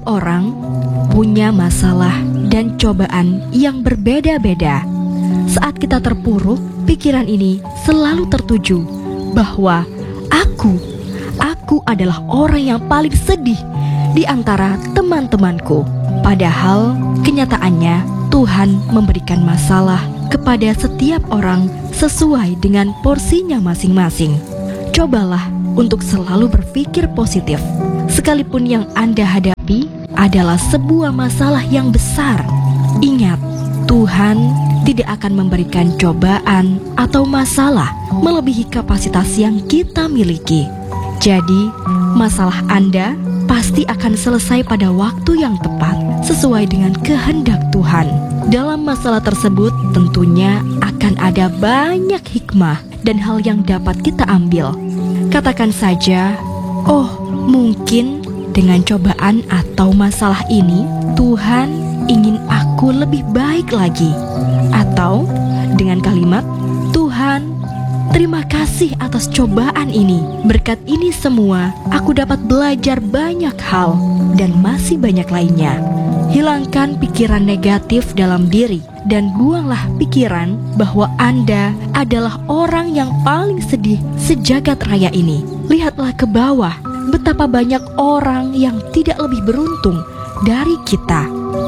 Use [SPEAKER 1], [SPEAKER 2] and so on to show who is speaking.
[SPEAKER 1] orang punya masalah dan cobaan yang berbeda-beda. Saat kita terpuruk, pikiran ini selalu tertuju bahwa aku adalah orang yang paling sedih di antara teman-temanku. Padahal kenyataannya Tuhan memberikan masalah kepada setiap orang sesuai dengan porsinya masing-masing. Cobalah untuk selalu berpikir positif, sekalipun yang Anda hadapi adalah sebuah masalah yang besar. Ingat, Tuhan tidak akan memberikan cobaan atau masalah melebihi kapasitas yang kita miliki. Jadi, masalah Anda pasti akan selesai pada waktu yang tepat sesuai dengan kehendak Tuhan. Dalam masalah tersebut tentunya akan ada banyak hikmah dan hal yang dapat kita ambil. Katakan saja, oh mungkin dengan cobaan atau masalah ini Tuhan ingin aku lebih baik lagi. Atau dengan kalimat, Tuhan, terima kasih atas cobaan ini. Berkat ini semua, aku dapat belajar banyak hal dan masih banyak lainnya. Hilangkan pikiran negatif dalam diri dan buanglah pikiran bahwa Anda adalah orang yang paling sedih sejagat raya ini. Lihatlah ke bawah, betapa banyak orang yang tidak lebih beruntung dari kita.